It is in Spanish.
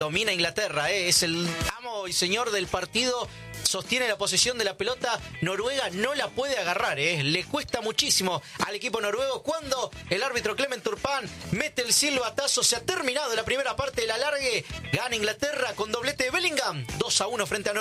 domina Inglaterra, es el amo y señor del partido. Sostiene la posesión de la pelota. Noruega no la puede agarrar, le cuesta muchísimo al equipo noruego. Cuando el árbitro Clement Turpin mete el silbatazo, se ha terminado la primera parte del alargue. Gana Inglaterra con doblete de Bellingham, 2-1 frente a Noruega.